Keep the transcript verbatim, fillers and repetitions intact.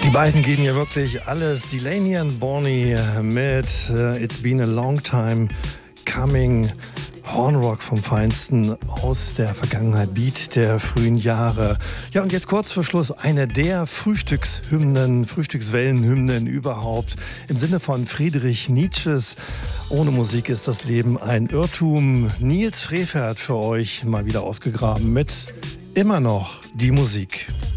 Die beiden geben hier wirklich alles. Delaney and Bonnie mit uh, It's Been a Long Time Coming. Hornrock vom Feinsten aus der Vergangenheit, Beat der frühen Jahre. Ja, und jetzt kurz vor Schluss eine der Frühstückshymnen, Frühstückswellenhymnen überhaupt. Im Sinne von Friedrich Nietzsches: Ohne Musik ist das Leben ein Irrtum. Nils Frevert für euch mal wieder ausgegraben mit Immer noch die Musik.